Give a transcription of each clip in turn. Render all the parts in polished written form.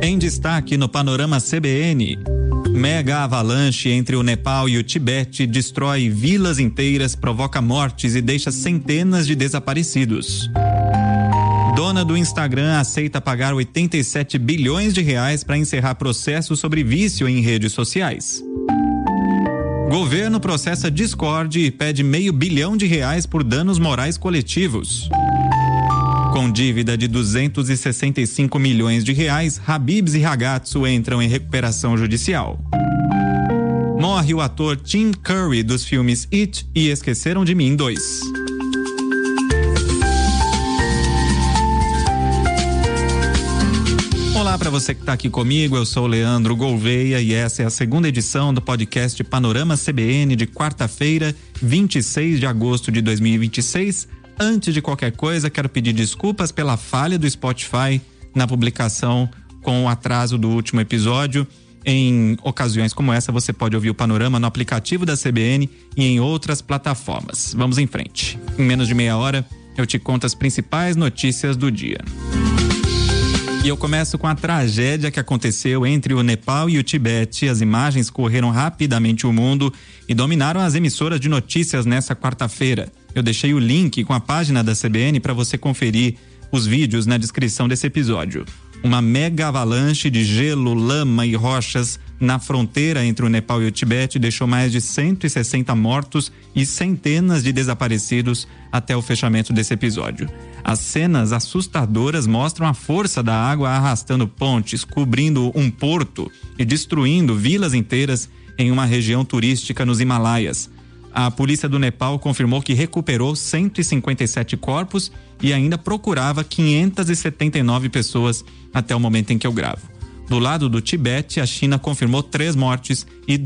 Em destaque no Panorama CBN, mega avalanche entre o Nepal e o Tibete destrói vilas inteiras, provoca mortes e deixa centenas de desaparecidos. Dona do Instagram aceita pagar 87 bilhões de reais para encerrar processo sobre vício em redes sociais. Governo processa Discord e pede R$500 milhão por danos morais coletivos. Com dívida de 265 milhões de reais, Habibs e Ragazzo entram em recuperação judicial. Morre o ator Tim Curry dos filmes It e Esqueceram de Mim 2. Olá para você que está aqui comigo, eu sou o Leandro Gouveia e essa é a segunda edição do podcast Panorama CBN de quarta-feira, 26 de agosto de 2026. Antes de qualquer coisa, quero pedir desculpas pela falha do Spotify na publicação com o atraso do último episódio. Em ocasiões como essa, você pode ouvir o Panorama no aplicativo da CBN e em outras plataformas. Vamos em frente. Em menos de meia hora, eu te conto as principais notícias do dia. E eu começo com a tragédia que aconteceu entre o Nepal e o Tibete. As imagens correram rapidamente o mundo e dominaram as emissoras de notícias nessa quarta-feira. Eu deixei o link com a página da CBN para você conferir os vídeos na descrição desse episódio. Uma mega avalanche de gelo, lama e rochas na fronteira entre o Nepal e o Tibete deixou mais de 160 mortos e centenas de desaparecidos até o fechamento desse episódio. As cenas assustadoras mostram a força da água arrastando pontes, cobrindo um porto e destruindo vilas inteiras em uma região turística nos Himalaias. A polícia do Nepal confirmou que recuperou 157 corpos e ainda procurava 579 pessoas até o momento em que eu gravo. Do lado do Tibete, a China confirmou 3 mortes e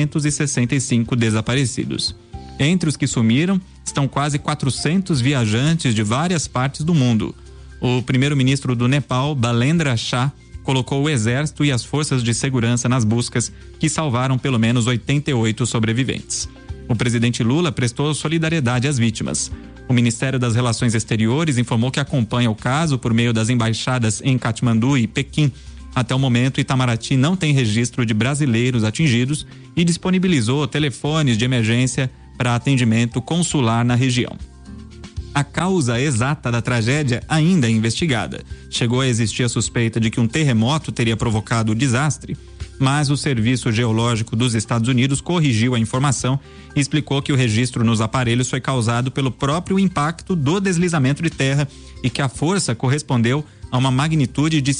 265 desaparecidos. Entre os que sumiram estão quase 400 viajantes de várias partes do mundo. O primeiro-ministro do Nepal, Balendra Shah, colocou o exército e as forças de segurança nas buscas que salvaram pelo menos 88 sobreviventes. O presidente Lula prestou solidariedade às vítimas. O Ministério das Relações Exteriores informou que acompanha o caso por meio das embaixadas em Katmandu e Pequim. Até o momento, Itamaraty não tem registro de brasileiros atingidos e disponibilizou telefones de emergência para atendimento consular na região. A causa exata da tragédia ainda é investigada. Chegou a existir a suspeita de que um terremoto teria provocado o desastre, mas o Serviço Geológico dos Estados Unidos corrigiu a informação e explicou que o registro nos aparelhos foi causado pelo próprio impacto do deslizamento de terra e que a força correspondeu a uma magnitude de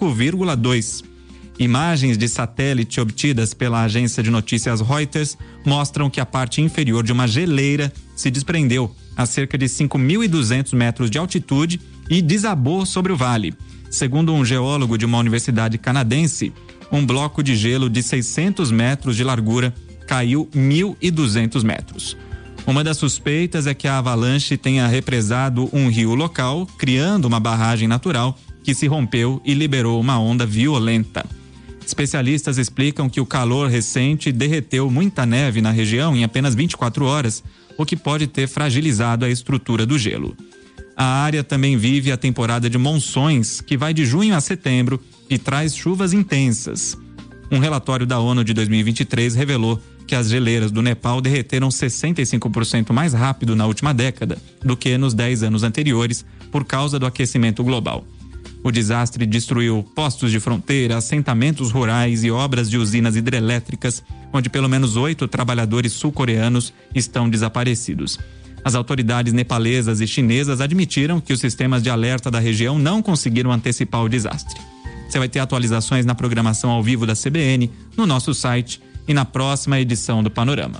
5,2. Imagens de satélite obtidas pela agência de notícias Reuters mostram que a parte inferior de uma geleira se desprendeu a cerca de 5.200 metros de altitude e desabou sobre o vale. Segundo um geólogo de uma universidade canadense, um bloco de gelo de 600 metros de largura caiu 1.200 metros. Uma das suspeitas é que a avalanche tenha represado um rio local, criando uma barragem natural que se rompeu e liberou uma onda violenta. Especialistas explicam que o calor recente derreteu muita neve na região em apenas 24 horas, o que pode ter fragilizado a estrutura do gelo. A área também vive a temporada de monções, que vai de junho a setembro e traz chuvas intensas. Um relatório da ONU de 2023 revelou que as geleiras do Nepal derreteram 65% mais rápido na última década do que nos 10 anos anteriores por causa do aquecimento global. O desastre destruiu postos de fronteira, assentamentos rurais e obras de usinas hidrelétricas, onde pelo menos 8 trabalhadores sul-coreanos estão desaparecidos. As autoridades nepalesas e chinesas admitiram que os sistemas de alerta da região não conseguiram antecipar o desastre. Você vai ter atualizações na programação ao vivo da CBN, no nosso site e na próxima edição do Panorama.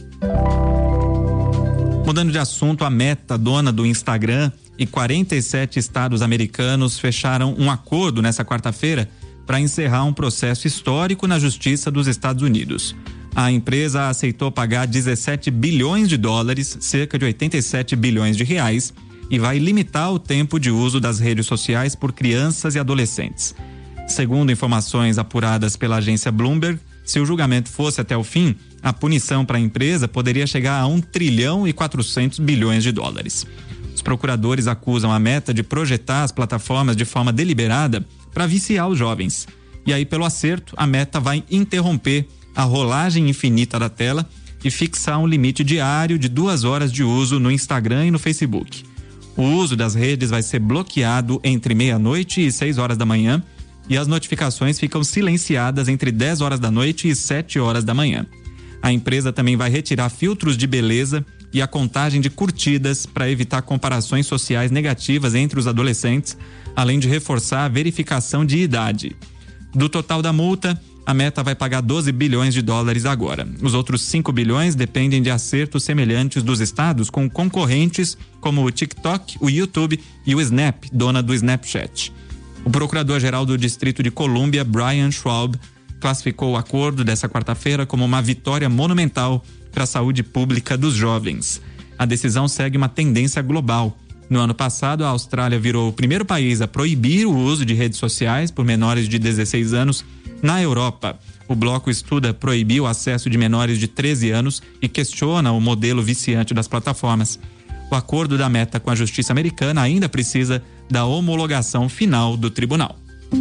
Mudando de assunto, a Meta, dona do Instagram, e 47 estados americanos fecharam um acordo nessa quarta-feira para encerrar um processo histórico na Justiça dos Estados Unidos. A empresa aceitou pagar 17 bilhões de dólares, cerca de 87 bilhões de reais, e vai limitar o tempo de uso das redes sociais por crianças e adolescentes. Segundo informações apuradas pela agência Bloomberg, se o julgamento fosse até o fim, a punição para a empresa poderia chegar a 1 trilhão e 400 bilhões de dólares. Os procuradores acusam a Meta de projetar as plataformas de forma deliberada para viciar os jovens. E aí, pelo acerto, a Meta vai interromper a rolagem infinita da tela e fixar um limite diário de 2 horas de uso no Instagram e no Facebook. O uso das redes vai ser bloqueado entre meia-noite e 6 horas da manhã e as notificações ficam silenciadas entre 10 horas da noite e 7 horas da manhã. A empresa também vai retirar filtros de beleza e a contagem de curtidas para evitar comparações sociais negativas entre os adolescentes, além de reforçar a verificação de idade. Do total da multa, a Meta vai pagar 12 bilhões de dólares agora. Os outros 5 bilhões dependem de acertos semelhantes dos estados com concorrentes como o TikTok, o YouTube e o Snap, dona do Snapchat. O procurador-geral do Distrito de Colômbia, Brian Schwab, classificou o acordo dessa quarta-feira como uma vitória monumental para a saúde pública dos jovens. A decisão segue uma tendência global. No ano passado, a Austrália virou o primeiro país a proibir o uso de redes sociais por menores de 16 anos. Na Europa, o bloco estuda proibir o acesso de menores de 13 anos e questiona o modelo viciante das plataformas. O acordo da Meta com a justiça americana ainda precisa da homologação final do tribunal.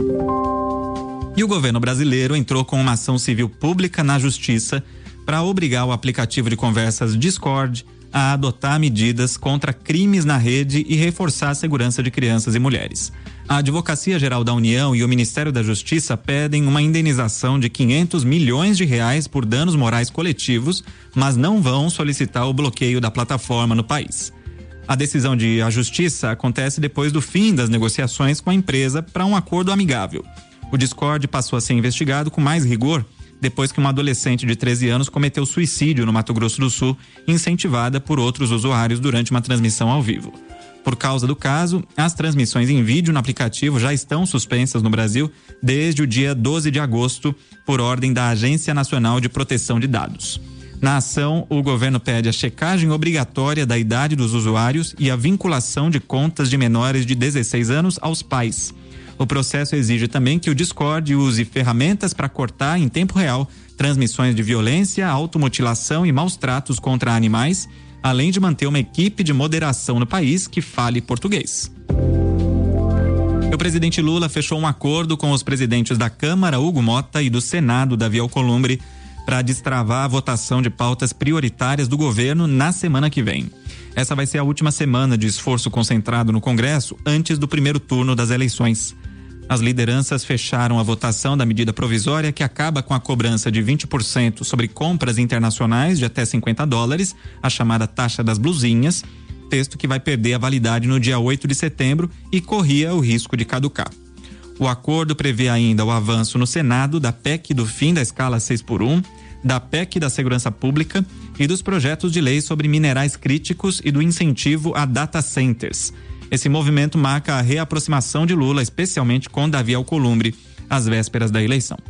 E o governo brasileiro entrou com uma ação civil pública na justiça para obrigar o aplicativo de conversas Discord a adotar medidas contra crimes na rede e reforçar a segurança de crianças e mulheres. A Advocacia Geral da União e o Ministério da Justiça pedem uma indenização de 500 milhões de reais por danos morais coletivos, mas não vão solicitar o bloqueio da plataforma no país. A decisão de a Justiça acontece depois do fim das negociações com a empresa para um acordo amigável. O Discord passou a ser investigado com mais rigor depois que uma adolescente de 13 anos cometeu suicídio no Mato Grosso do Sul, incentivada por outros usuários durante uma transmissão ao vivo. Por causa do caso, as transmissões em vídeo no aplicativo já estão suspensas no Brasil desde o dia 12 de agosto, por ordem da Agência Nacional de Proteção de Dados. Na ação, o governo pede a checagem obrigatória da idade dos usuários e a vinculação de contas de menores de 16 anos aos pais. O processo exige também que o Discord use ferramentas para cortar em tempo real transmissões de violência, automutilação e maus tratos contra animais, além de manter uma equipe de moderação no país que fale português. O presidente Lula fechou um acordo com os presidentes da Câmara, Hugo Motta, e do Senado, Davi Alcolumbre, para destravar a votação de pautas prioritárias do governo na semana que vem. Essa vai ser a última semana de esforço concentrado no Congresso antes do primeiro turno das eleições. As lideranças fecharam a votação da medida provisória que acaba com a cobrança de 20% sobre compras internacionais de até $50, a chamada taxa das blusinhas, texto que vai perder a validade no dia 8 de setembro e corria o risco de caducar. O acordo prevê ainda o avanço no Senado da PEC do fim da escala 6x1, da PEC da segurança pública e dos projetos de lei sobre minerais críticos e do incentivo a data centers. Esse movimento marca a reaproximação de Lula, especialmente com Davi Alcolumbre, às vésperas da eleição.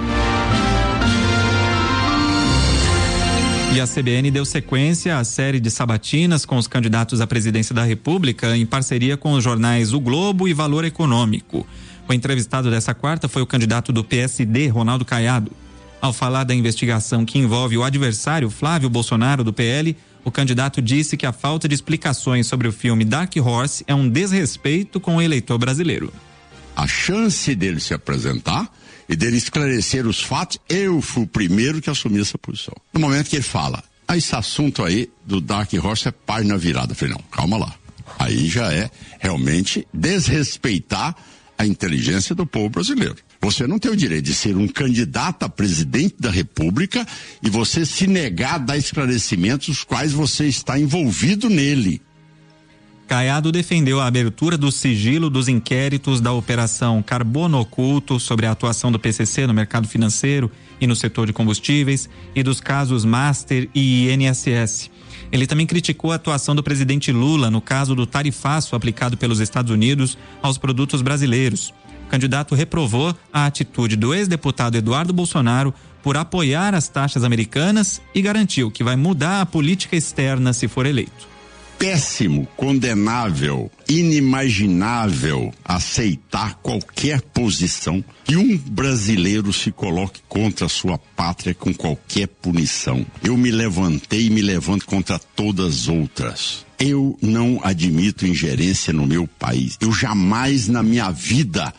E a CBN deu sequência à série de sabatinas com os candidatos à presidência da República em parceria com os jornais O Globo e Valor Econômico. O entrevistado dessa quarta foi o candidato do PSD, Ronaldo Caiado. Ao falar da investigação que envolve o adversário Flávio Bolsonaro do PL, o candidato disse que a falta de explicações sobre o filme Dark Horse é um desrespeito com o eleitor brasileiro. A chance dele se apresentar e dele esclarecer os fatos, eu fui o primeiro que assumi essa posição. No momento que ele fala, esse assunto aí do Dark Horse é página virada. Eu falei, não, calma lá. Aí já é realmente desrespeitar a inteligência do povo brasileiro. Você não tem o direito de ser um candidato a presidente da República e você se negar a dar esclarecimentos os quais você está envolvido nele. Caiado defendeu a abertura do sigilo dos inquéritos da Operação Carbono Oculto sobre a atuação do PCC no mercado financeiro e no setor de combustíveis e dos casos Master e INSS. Ele também criticou a atuação do presidente Lula no caso do tarifaço aplicado pelos Estados Unidos aos produtos brasileiros. O candidato reprovou a atitude do ex-deputado Eduardo Bolsonaro por apoiar as taxas americanas e garantiu que vai mudar a política externa se for eleito. Péssimo, condenável, inimaginável aceitar qualquer posição que um brasileiro se coloque contra a sua pátria com qualquer punição. Eu me levantei e me levanto contra todas as outras. Eu não admito ingerência no meu país. Eu jamais na minha vida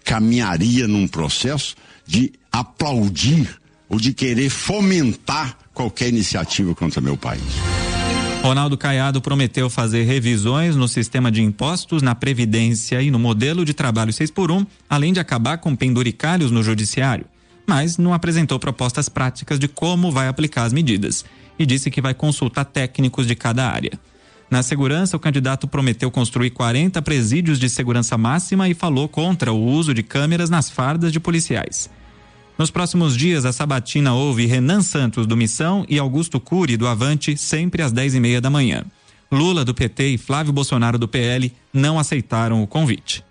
caminharia num processo de aplaudir ou de querer fomentar qualquer iniciativa contra meu país. Ronaldo Caiado prometeu fazer revisões no sistema de impostos, na Previdência e no modelo de trabalho 6x1, além de acabar com penduricalhos no judiciário. Mas não apresentou propostas práticas de como vai aplicar as medidas e disse que vai consultar técnicos de cada área. Na segurança, o candidato prometeu construir 40 presídios de segurança máxima e falou contra o uso de câmeras nas fardas de policiais. Nos próximos dias, a sabatina ouve Renan Santos, do Missão, e Augusto Cury, do Avante, sempre às 10h30 da manhã. Lula, do PT, e Flávio Bolsonaro, do PL, não aceitaram o convite.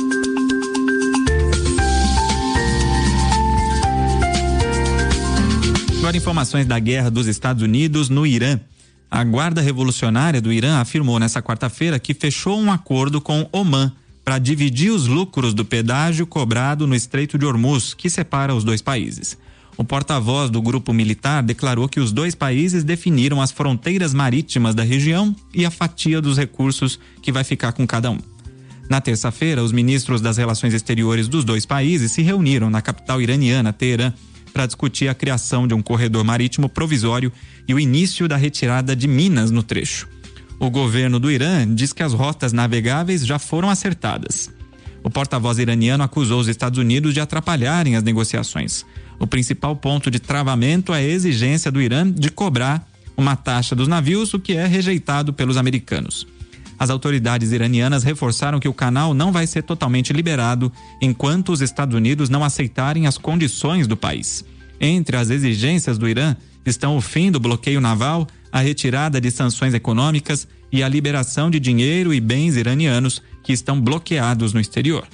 Agora, informações da guerra dos Estados Unidos no Irã. A Guarda Revolucionária do Irã afirmou nesta quarta-feira que fechou um acordo com Omã para dividir os lucros do pedágio cobrado no Estreito de Hormuz, que separa os dois países. O porta-voz do grupo militar declarou que os dois países definiram as fronteiras marítimas da região e a fatia dos recursos que vai ficar com cada um. Na terça-feira, os ministros das Relações Exteriores dos dois países se reuniram na capital iraniana, Teherã, para discutir a criação de um corredor marítimo provisório e o início da retirada de minas no trecho. O governo do Irã diz que as rotas navegáveis já foram acertadas. O porta-voz iraniano acusou os Estados Unidos de atrapalharem as negociações. O principal ponto de travamento é a exigência do Irã de cobrar uma taxa dos navios, o que é rejeitado pelos americanos. As autoridades iranianas reforçaram que o canal não vai ser totalmente liberado enquanto os Estados Unidos não aceitarem as condições do país. Entre as exigências do Irã estão o fim do bloqueio naval, a retirada de sanções econômicas e a liberação de dinheiro e bens iranianos que estão bloqueados no exterior.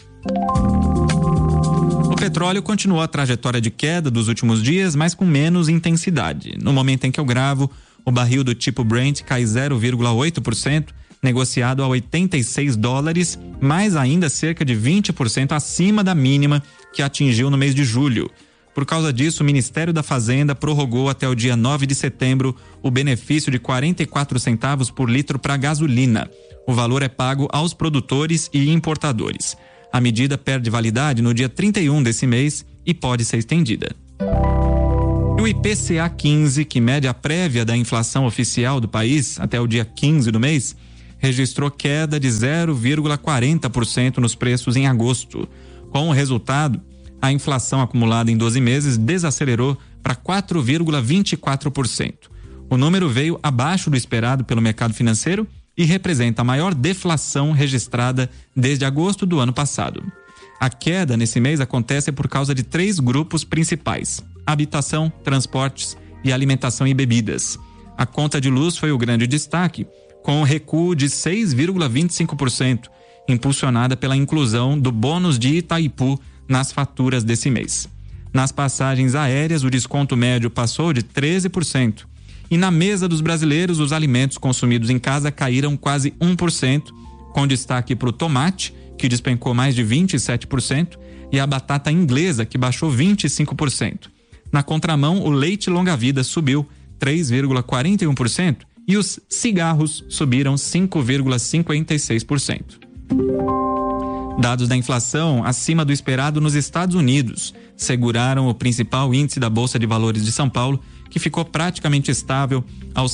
O petróleo continuou a trajetória de queda dos últimos dias, mas com menos intensidade. No momento em que eu gravo, o barril do tipo Brent cai 0,8%, negociado a $86, mas ainda cerca de 20% acima da mínima que atingiu no mês de julho. Por causa disso, o Ministério da Fazenda prorrogou até o dia 9 de setembro o benefício de 44 centavos por litro para gasolina. O valor é pago aos produtores e importadores. A medida perde validade no dia 31 desse mês e pode ser estendida. O IPCA 15, que mede a prévia da inflação oficial do país até o dia 15 do mês, registrou queda de 0,40% nos preços em agosto. Com o resultado, a inflação acumulada em 12 meses desacelerou para 4,24%. O número veio abaixo do esperado pelo mercado financeiro e representa a maior deflação registrada desde agosto do ano passado. A queda nesse mês acontece por causa de 3 grupos principais: habitação, transportes e alimentação e bebidas. A conta de luz foi o grande destaque, com um recuo de 6,25%, impulsionada pela inclusão do bônus de Itaipu nas faturas desse mês. Nas passagens aéreas, o desconto médio passou de 13%. E na mesa dos brasileiros, os alimentos consumidos em casa caíram quase 1%, com destaque para o tomate, que despencou mais de 27%, e a batata inglesa, que baixou 25%. Na contramão, o leite longa-vida subiu 3,41% e os cigarros subiram 5,56%. Dados da inflação acima do esperado nos Estados Unidos seguraram o principal índice da Bolsa de Valores de São Paulo, que ficou praticamente estável aos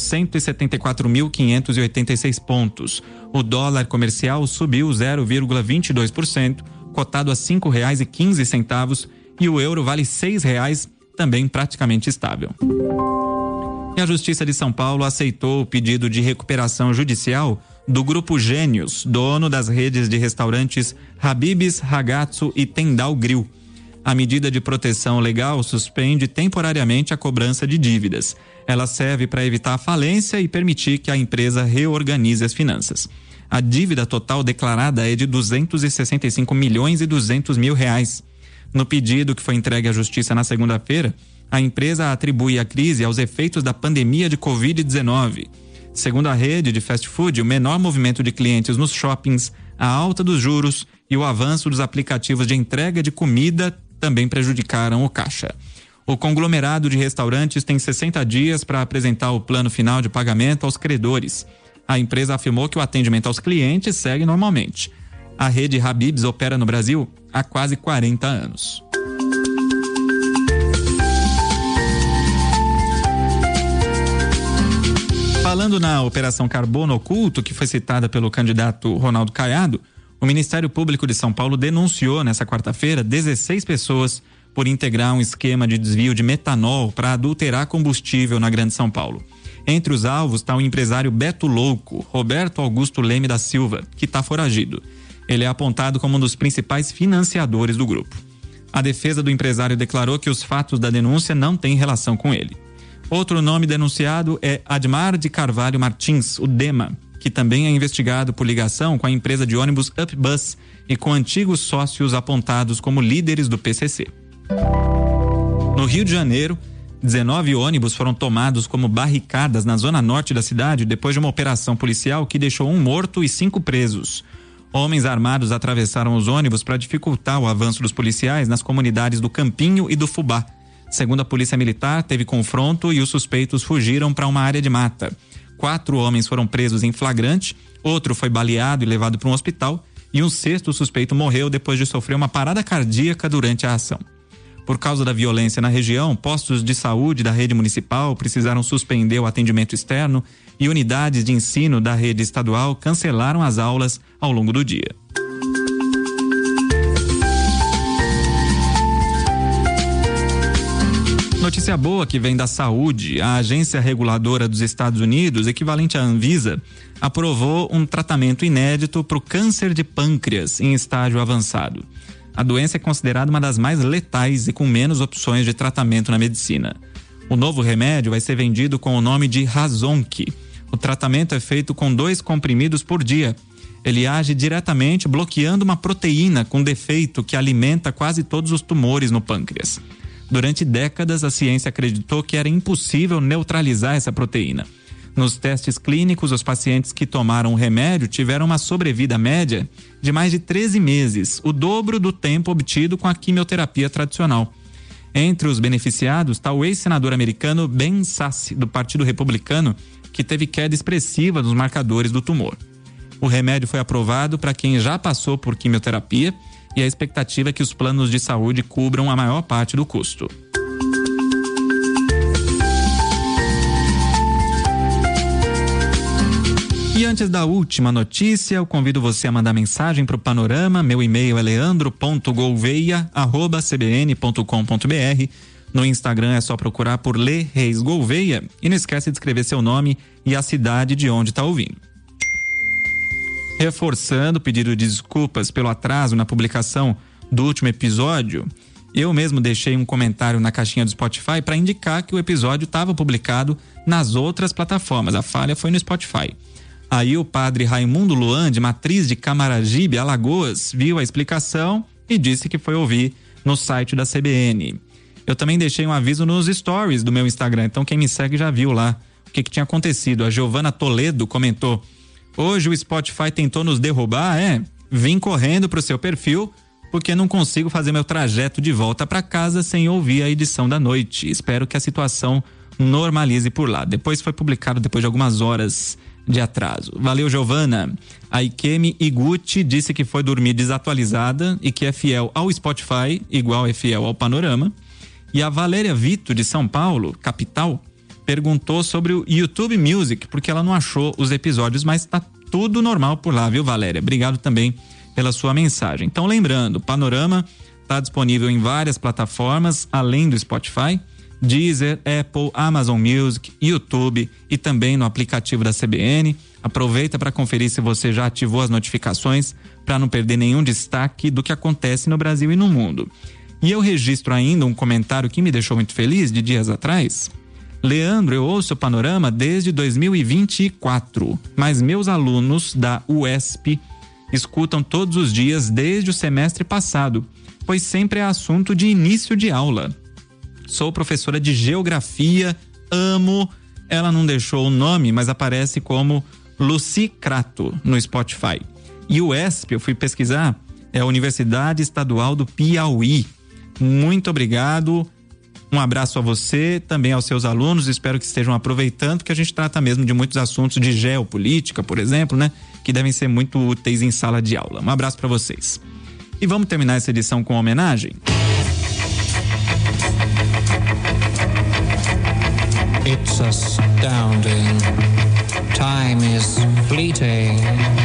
174.586 pontos. O dólar comercial subiu 0,22%, cotado a R$ 5,15, e o euro vale R$ 6,00, também praticamente estável. E a Justiça de São Paulo aceitou o pedido de recuperação judicial do Grupo Gênios, dono das redes de restaurantes Habib's, Ragazzo e Tendal Grill. A medida de proteção legal suspende temporariamente a cobrança de dívidas. Ela serve para evitar a falência e permitir que a empresa reorganize as finanças. A dívida total declarada é de R$ 265.200.000 reais. No pedido que foi entregue à Justiça na segunda-feira, a empresa atribui a crise aos efeitos da pandemia de Covid-19. Segundo a rede de fast food, o menor movimento de clientes nos shoppings, a alta dos juros e o avanço dos aplicativos de entrega de comida também prejudicaram o caixa. O conglomerado de restaurantes tem 60 dias para apresentar o plano final de pagamento aos credores. A empresa afirmou que o atendimento aos clientes segue normalmente. A rede Habib's opera no Brasil há quase 40 anos. Falando na Operação Carbono Oculto, que foi citada pelo candidato Ronaldo Caiado, o Ministério Público de São Paulo denunciou nesta quarta-feira 16 pessoas por integrar um esquema de desvio de metanol para adulterar combustível na Grande São Paulo. Entre os alvos está o empresário Beto Louco, Roberto Augusto Leme da Silva, que está foragido. Ele é apontado como um dos principais financiadores do grupo. A defesa do empresário declarou que os fatos da denúncia não têm relação com ele. Outro nome denunciado é Admar de Carvalho Martins, o Dema, que também é investigado por ligação com a empresa de ônibus Upbus e com antigos sócios apontados como líderes do PCC. No Rio de Janeiro, 19 ônibus foram tomados como barricadas na zona norte da cidade depois de uma operação policial que deixou 1 morto e 5 presos. Homens armados atravessaram os ônibus para dificultar o avanço dos policiais nas comunidades do Campinho e do Fubá. Segundo a Polícia Militar, teve confronto e os suspeitos fugiram para uma área de mata. 4 homens foram presos em flagrante, outro foi baleado e levado para um hospital e um 6º suspeito morreu depois de sofrer uma parada cardíaca durante a ação. Por causa da violência na região, postos de saúde da rede municipal precisaram suspender o atendimento externo e unidades de ensino da rede estadual cancelaram as aulas ao longo do dia. Notícia boa que vem da saúde. A agência reguladora dos Estados Unidos, equivalente à Anvisa, aprovou um tratamento inédito para o câncer de pâncreas em estágio avançado. A doença é considerada uma das mais letais e com menos opções de tratamento na medicina. O novo remédio vai ser vendido com o nome de Razonk. O tratamento é feito com 2 comprimidos por dia. Ele age diretamente bloqueando uma proteína com defeito que alimenta quase todos os tumores no pâncreas. Durante décadas, a ciência acreditou que era impossível neutralizar essa proteína. Nos testes clínicos, os pacientes que tomaram o remédio tiveram uma sobrevida média de mais de 13 meses, o dobro do tempo obtido com a quimioterapia tradicional. Entre os beneficiados está o ex-senador americano Ben Sasse, do Partido Republicano, que teve queda expressiva nos marcadores do tumor. O remédio foi aprovado para quem já passou por quimioterapia e a expectativa é que os planos de saúde cubram a maior parte do custo. E antes da última notícia, eu convido você a mandar mensagem para o Panorama. Meu e-mail é leandro.gouveia@cbn.com.br. No Instagram é só procurar por Lê Reis Gouveia e não esquece de escrever seu nome e a cidade de onde está ouvindo. Reforçando o pedido de desculpas pelo atraso na publicação do último episódio, eu mesmo deixei um comentário na caixinha do Spotify para indicar que o episódio estava publicado nas outras plataformas. A falha foi no Spotify. Aí o padre Raimundo Luan, de Matriz de Camaragibe, Alagoas, viu a explicação e disse que foi ouvir no site da CBN. Eu também deixei um aviso nos stories do meu Instagram, então quem me segue já viu lá o que tinha acontecido. A Giovana Toledo comentou: hoje o Spotify tentou nos derrubar, vim correndo pro seu perfil porque não consigo fazer meu trajeto de volta para casa sem ouvir a edição da noite. Espero que a situação normalize por lá. Depois foi publicado depois de algumas horas de atraso. Valeu, Giovana. A Ikemi Iguchi disse que foi dormir desatualizada e que é fiel ao Spotify, igual é fiel ao Panorama. E a Valéria Vito, de São Paulo, capital, perguntou sobre o YouTube Music, porque ela não achou os episódios, mas tá tudo normal por lá, viu, Valéria? Obrigado também pela sua mensagem. Então, lembrando, o Panorama tá disponível em várias plataformas, além do Spotify, Deezer, Apple, Amazon Music, YouTube e também no aplicativo da CBN. Aproveita para conferir se você já ativou as notificações para não perder nenhum destaque do que acontece no Brasil e no mundo. E eu registro ainda um comentário que me deixou muito feliz de dias atrás. Leandro, eu ouço o Panorama desde 2024, mas meus alunos da UESP escutam todos os dias desde o semestre passado, pois sempre é assunto de início de aula. Sou professora de geografia, amo. Ela não deixou o nome, mas aparece como Lucy Crato no Spotify. E o UESP, eu fui pesquisar, é a Universidade Estadual do Piauí. Muito obrigado. Um abraço a você, também aos seus alunos, espero que estejam aproveitando, porque a gente trata mesmo de muitos assuntos de geopolítica, por exemplo, né? Que devem ser muito úteis em sala de aula. Um abraço para vocês. E vamos terminar essa edição com uma homenagem? It's astounding. Time is fleeting.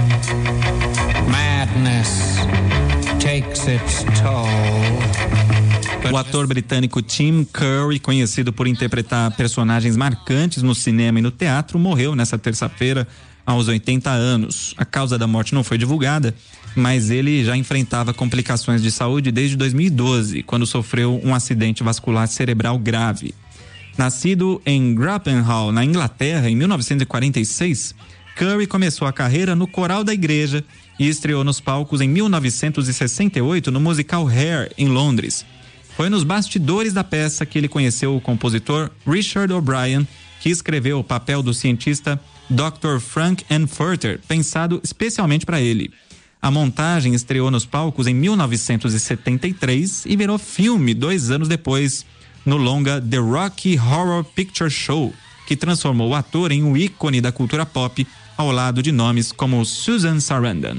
Madness takes its toll. O ator britânico Tim Curry, conhecido por interpretar personagens marcantes no cinema e no teatro, morreu nesta terça-feira aos 80 anos. A causa da morte não foi divulgada, mas ele já enfrentava complicações de saúde desde 2012, quando sofreu um acidente vascular cerebral grave. Nascido em Grappenhall, na Inglaterra, em 1946, Curry começou a carreira no coral da igreja e estreou nos palcos em 1968 no musical Hair, em Londres. Foi nos bastidores da peça que ele conheceu o compositor Richard O'Brien, que escreveu o papel do cientista Dr. Frank Furter, pensado especialmente para ele. A montagem estreou nos palcos em 1973 e virou filme 2 anos depois, no longa The Rocky Horror Picture Show, que transformou o ator em um ícone da cultura pop, ao lado de nomes como Susan Sarandon.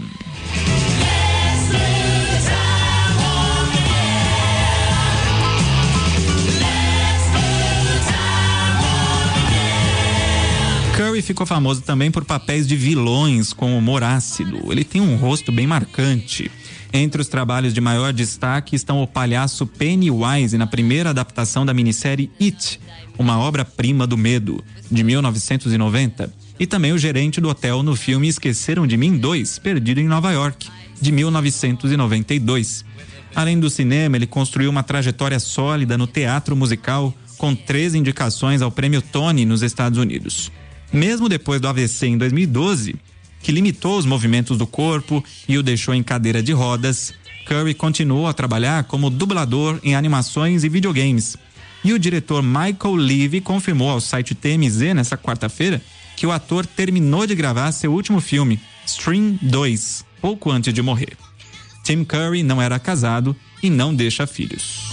Curry ficou famoso também por papéis de vilões com humor ácido. Ele tem um rosto bem marcante. Entre os trabalhos de maior destaque estão o palhaço Pennywise na primeira adaptação da minissérie It, uma obra-prima do medo, de 1990, e também o gerente do hotel no filme Esqueceram de Mim 2, Perdido em Nova York, de 1992. Além do cinema, ele construiu uma trajetória sólida no teatro musical, com 3 indicações ao Prêmio Tony nos Estados Unidos. Mesmo depois do AVC em 2012, que limitou os movimentos do corpo e o deixou em cadeira de rodas, Curry continuou a trabalhar como dublador em animações e videogames. E o diretor Michael Levy confirmou ao site TMZ nesta quarta-feira que o ator terminou de gravar seu último filme, Scream 2, pouco antes de morrer. Tim Curry não era casado e não deixa filhos.